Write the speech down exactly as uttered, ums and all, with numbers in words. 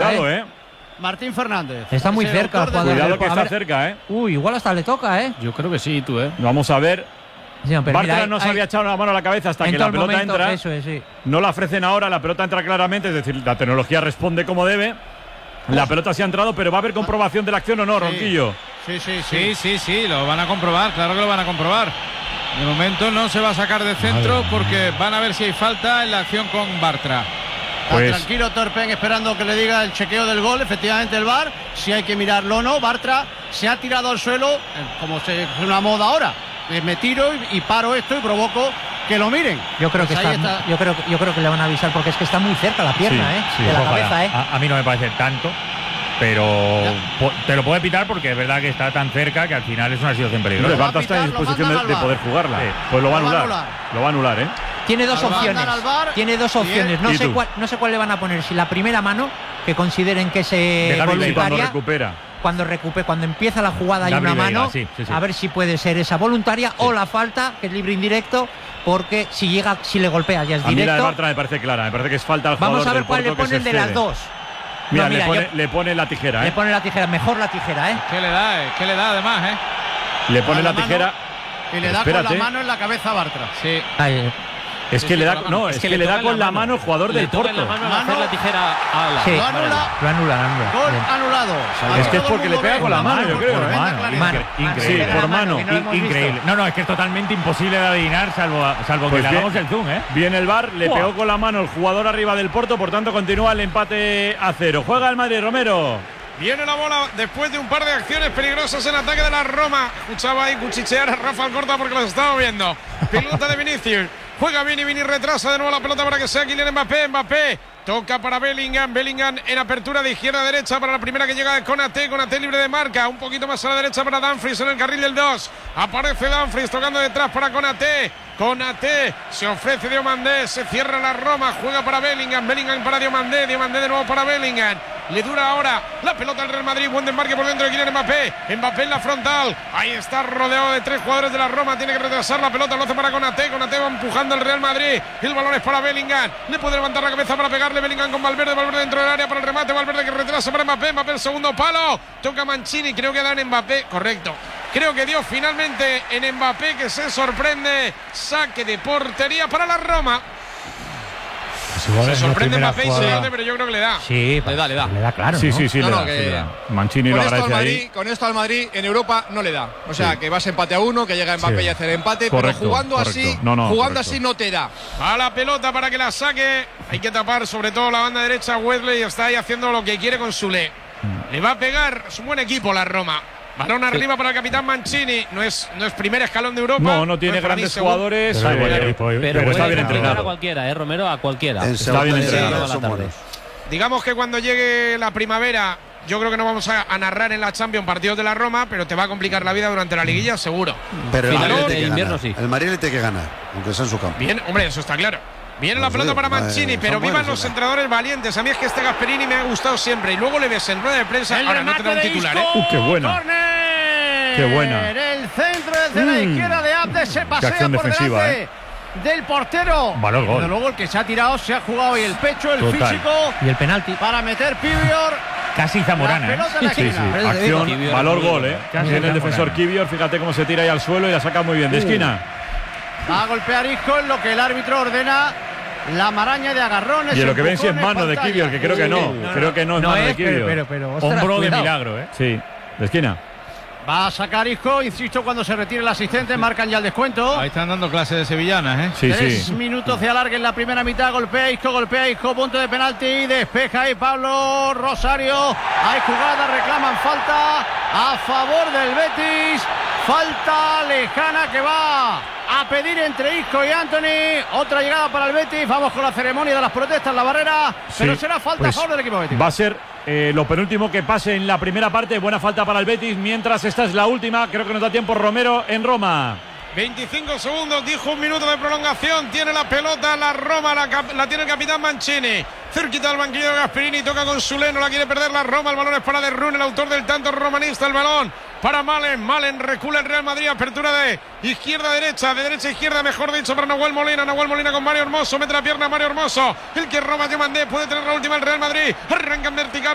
cuidado, ¿eh? Martín Fernández. Está muy cerca. El cuidado que está ver. cerca, ¿eh? Uy, igual hasta le toca, ¿eh? Yo creo que sí, tú, ¿eh? Vamos a ver. Sí, no, Bartra mira, hay, no se hay, había echado la mano a la cabeza hasta que la pelota momento, entra. Eso es, sí. No la ofrecen ahora, la pelota entra claramente, es decir, la tecnología responde como debe. La pelota sí ha entrado, pero ¿va a haber comprobación de la acción o no, sí. Ronquillo? Sí, sí, sí, sí, sí, sí, lo van a comprobar, claro que lo van a comprobar. De momento no se va a sacar de centro porque van a ver si hay falta en la acción con Bartra. Pues, tranquilo Torpen esperando que le diga el chequeo del gol, efectivamente el V A R, si hay que mirarlo o no. Bartra se ha tirado al suelo, como se es una moda ahora. Me tiro y, y paro esto y provoco que lo miren. Yo creo pues que está, está. Yo creo, yo creo que le van a avisar porque es que está muy cerca la pierna, sí, ¿eh? Sí, de la ojalá. cabeza, ¿eh? A, a mí no me parece tanto, pero po, te lo puede pitar porque es verdad que está tan cerca que al final es una situación peligrosa. El Bartra está en disposición de, de poder jugarla. Sí. Pues lo va a anular. anular. Lo va a anular, ¿eh? Tiene dos opciones. Tiene dos opciones. No sé, cuál, no sé cuál le van a poner. Si la primera mano, que consideren que se voluntaria. Cuando recupera. Cuando recupere, cuando empieza la jugada hay una mano, sí, sí, sí. A ver si puede ser esa voluntaria sí. o la falta, que es libre indirecto, porque si llega, si le golpea ya es a directo. A mí la de Bartra me parece clara, me parece que es falta al jugador. Vamos a ver del cuál le ponen de las dos. Mira, no, mira le, pone, yo, le pone la tijera, ¿eh? Le pone la tijera, mejor la tijera, ¿eh? ¿Qué le da, eh? ¿Qué le da además, eh? Le pone la, la tijera. Y le da Espérate. con la mano en la cabeza a Bartra. Sí. Ahí. Es que sí, le da, no, es, es que, que le da con la mano el jugador del Porto. La mano, mano, hacer la tijera a la. Sí, lo anula. Lo anula, anula. Gol anulado. Es que es porque le pega con la mano, yo creo. Increíble. Sí, por mano. Increíble. No, no, es que es totalmente imposible de adivinar, salvo, salvo que le hagamos el zoom, ¿eh? Viene el V A R, le pegó con la mano el jugador arriba del Porto, por tanto continúa el empate a cero. Juega el Madrid, Romero. Viene la bola después de un par de acciones peligrosas en ataque de la Roma. Escuchaba ahí cuchichear a Rafa Alcorta porque los estaba viendo. Pelota de Vinicius. Juega Vini, Vini retrasa de nuevo la pelota para que sea Kylian Mbappé. Mbappé toca para Bellingham. Bellingham en apertura de izquierda a derecha para la primera que llega con Konaté. Konaté libre de marca. Un poquito más a la derecha para Dumfries en el carril del dos. Aparece Dumfries tocando detrás para Konaté. Konaté se ofrece Diomandé. Se cierra la Roma. Juega para Bellingham. Bellingham para Diomandé. Diomandé de nuevo para Bellingham. Le dura ahora la pelota al Real Madrid. Buen desmarque por dentro de Kylian Mbappé. Mbappé en la frontal. Ahí está rodeado de tres jugadores de la Roma. Tiene que retrasar la pelota. Lo hace para Konaté. Konaté va empujando al Real Madrid. El balón es para Bellingham. Le puede levantar la cabeza para pegarle Bellingham con Valverde. Valverde dentro del área para el remate. Valverde que retrasa para Mbappé. Mbappé el segundo palo. Toca Mancini. Creo que da en Mbappé. Correcto. Creo que dio finalmente en Mbappé, que se sorprende. Saque de portería para la Roma. Se sorprende Mbappé y se hace, pero yo creo que le da. Sí, le da, le da. Le da, claro. Sí, ¿no? sí, sí, no, le, no, da, que sí le da. Mancini lo agradece Madrid, ahí. Con esto al Madrid en Europa no le da. O sea, sí. que vas empate a uno, que llega Mbappé sí. y hace el empate, correcto, pero jugando correcto. así, no, no, jugando correcto. así no te da. A la pelota para que la saque. Hay que tapar sobre todo la banda derecha. Wesley está ahí haciendo lo que quiere con Sule. Mm. Le va a pegar. Es un buen equipo la Roma. Balón sí. arriba para el capitán Mancini. No es, no es primer escalón de Europa. No, no tiene no grandes jugadores. Pero, pero, pero, pero, pero, pero está bien entrenado. A cualquiera, eh, Romero, a cualquiera. Está bien entrenado. Digamos que cuando llegue la primavera, yo creo que no vamos a, a narrar en la Champions partidos de la Roma, pero te va a complicar la vida durante la liguilla, seguro. Pero el Madrid, de invierno, sí. el Madrid le tiene que ganar, aunque sea en su campo. Bien, hombre, eso está claro. Viene la pelota para Mancini, eh, pero vivan los entrenadores valientes. A mí es que este Gasperini me ha gustado siempre. Y luego le ves en rueda de prensa. El ahora no tendrá un titular, ¿eh? Uh, qué buena. Corner. Qué buena. En el centro desde mm. la izquierda de Abde se pasea acción por defensiva, delante eh. del portero. Valor gol. Pero luego el que se ha tirado se ha jugado hoy el pecho, el Total. físico. Y el penalti. Para meter Pivior. Casi Zamorana, ¿eh? Sí, sí, sí. Acción, Kivior, valor gol, ¿eh? Casi Viene el defensor Zamorana. Kivior, fíjate cómo se tira ahí al suelo y la saca muy bien. De esquina. Va a golpear Isco en lo que el árbitro ordena. La maraña de agarrones. Y lo que ven si es mano de Kivior, que creo que no. no creo que no es no mano es, de Kivior. Pero, pero, pero, ostras, hombro de cuidado. milagro, ¿eh? Sí, de esquina. Va a sacar Isco, insisto, cuando se retire el asistente, marcan ya el descuento. Ahí están dando clases de sevillanas, ¿eh? Sí, Tres sí. minutos de alargue en la primera mitad. Golpea Isco, golpea Isco, punto de penalti. Despeja ahí Pablo Rosario. Hay jugada, reclaman falta a favor del Betis. Falta lejana que va a pedir entre Isco y Anthony. Otra llegada para el Betis. Vamos con la ceremonia de las protestas, la barrera. Sí, pero será falta pues a favor del equipo Betis. Va a ser eh, lo penúltimo que pase en la primera parte. Buena falta para el Betis. Mientras esta es la última. Creo que nos da tiempo Romero en Roma. veinticinco segundos, dijo un minuto de prolongación. Tiene la pelota la Roma, la, la tiene el capitán Mancini. Cerquita del banquillo de Gasperini, toca con Sule, no la quiere perder la Roma. El balón es para De Ruyne, el autor del tanto romanista. El balón para Malen, Malen recula el Real Madrid. Apertura de izquierda a derecha, de derecha a izquierda, mejor dicho, para Nahuel Molina. Nahuel Molina con Mario Hermoso, mete la pierna a Mario Hermoso. El que roba Diomandé, puede tener la última el Real Madrid. Arranca en vertical.